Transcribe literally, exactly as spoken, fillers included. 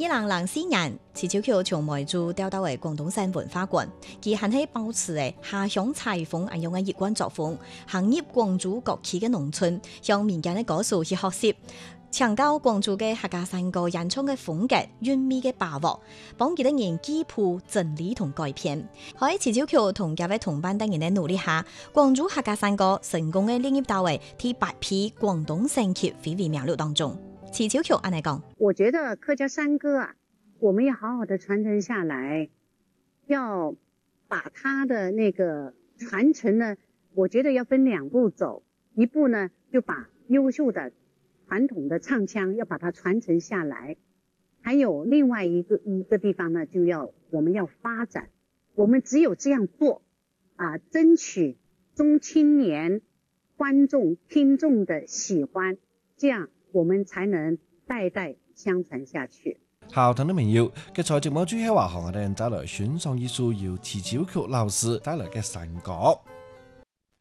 一零零四年，池潮橋從梅州調到為廣東省文化館，佢還係保持嘅下鄉采風咁樣嘅一貫作風，行入廣州各區嘅農村，向民間嘅歌手去學習，強調廣州嘅客家山歌演唱嘅風格、韻味嘅把握，幫佢哋人記譜整理同改編。喺池潮橋同幾位同伴等人嘅努力下，廣州客家山歌成功嘅列入到為第八批廣東省級非遺名錄當中。池潮橋安尼講， 我覺得客家山歌啊，我們要好好的傳承下來，要把它的那個傳承呢，我覺得要分兩步走，一步呢就把優秀的傳統的唱腔要把它傳承下來，還有另外一個一個地方呢，就要我們要發展，我們只有這樣做啊，爭取中青年觀眾聽眾的喜歡，這樣我們才能代代相傳下去。 好，聽眾朋友，嘅財節目主要係話，我哋走來欣賞一首由池潮橋老師帶來嘅山歌。